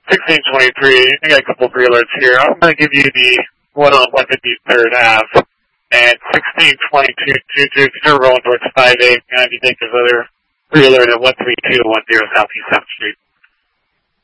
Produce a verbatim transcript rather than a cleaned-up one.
sixteen twenty-three, I got a couple of pre-alerts here. I'm going to give you the one on one fifty-third Ave. And sixteen twenty-two, two two, rolling towards five eight, and you think there's other pre-alert at one three two, one zero Southeast seventh Street.